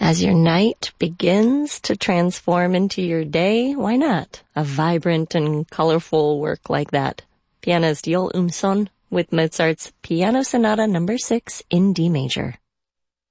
As your night begins to transform into your day, why not a vibrant and colorful work like that? Pianist Joel Umson with Mozart's Piano Sonata No. 6 in D major.